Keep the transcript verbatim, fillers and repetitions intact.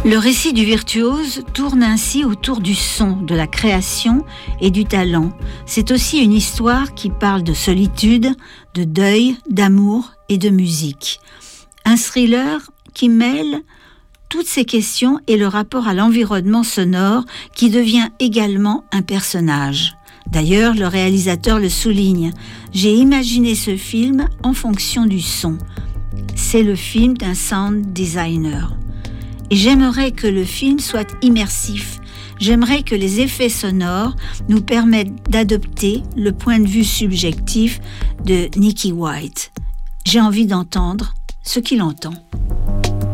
Le récit du virtuose tourne ainsi autour du son, de la création et du talent. C'est aussi une histoire qui parle de solitude, de deuil, d'amour et de musique. Un thriller qui mêle toutes ces questions et le rapport à l'environnement sonore qui devient également un personnage. D'ailleurs, le réalisateur le souligne. J'ai imaginé ce film en fonction du son. C'est le film d'un sound designer. Et j'aimerais que le film soit immersif. J'aimerais que les effets sonores nous permettent d'adopter le point de vue subjectif de Nicky White. J'ai envie d'entendre ce qu'il entend.